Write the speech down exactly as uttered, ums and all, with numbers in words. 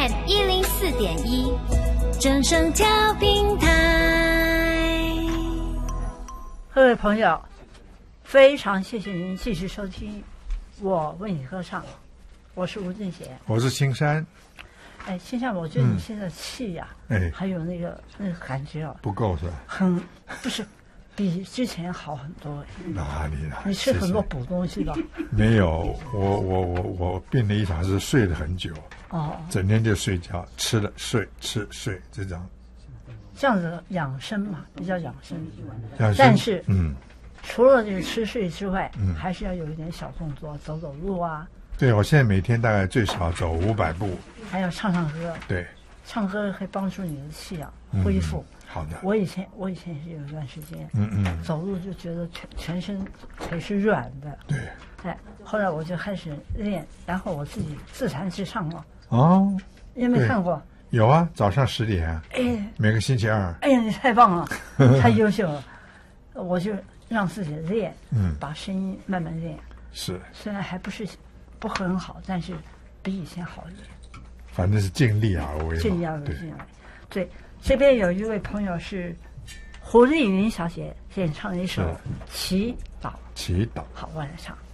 M 一零四点一，正声调频台。 各位朋友，非常谢谢您继续收听我为你歌唱，我是吴俊贤， 我是青山。 哎，青山，我觉得你现在气呀、啊， 哎、嗯， 还有那个那个感觉啊， 不够是吧？ 很不是。比之前好很多。 哪里呢？ 你吃很多补东西吧？ 没有，我我我我病了一场是睡了很久， 哦， 整天就睡觉，吃了睡，吃睡，这样。 这样子养生嘛，比较养生。 养生， 但是， 嗯， 除了这个吃睡之外， 嗯， 还是要有一点小动作，走走路啊。 对，我现在每天大概最少走五百步。 还要唱唱歌。 对， 唱歌可以帮助你的气啊恢复。 嗯好的， 我以前我以前也有一段时间， 嗯嗯， 走路就觉得全全身腿是软的， 对， 哎，后来我就开始练，然后我自己自弹自唱了。 哦， 你有没有看过？ 有啊，早上十点啊， 哎， 每个星期二。 哎呀，你太棒了，太优秀了，我就让自己练， 嗯， 把声音慢慢练。 是， 虽然还不是不很好，但是比以前好一点。 反正是尽力而为， 尽力而为，尽力而为。对。这边有一位朋友是胡丽云小姐演唱了一首《祈祷》， 祈祷。 好，我来唱。